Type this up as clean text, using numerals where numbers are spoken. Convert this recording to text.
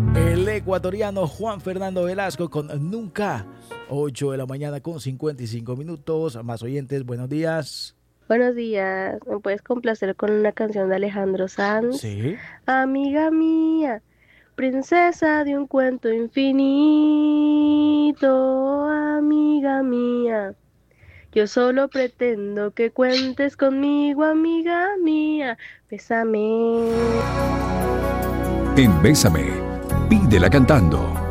El ecuatoriano Juan Fernando Velasco con Nunca. 8 de la mañana con 55 minutos. Más oyentes, buenos días. Buenos días, ¿me puedes complacer con una canción de Alejandro Sanz? Sí. Amiga mía, princesa de un cuento infinito, amiga mía. Yo solo pretendo que cuentes conmigo, amiga mía. Bésame. En Bésame, pídela cantando.